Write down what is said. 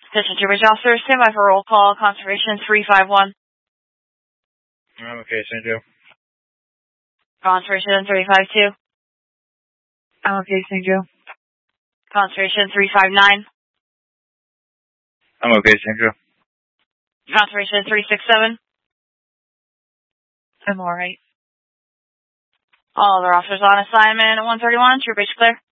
Attention to bridge officers, stand by for roll call, Conservation 351. I'm okay, St. Joe. Conservation 352. I'm okay, St. Joe. Conservation 359. I'm okay, St. Joe. Conservation 367. I'm alright. All other officers on assignment at 131, to your bridge clear.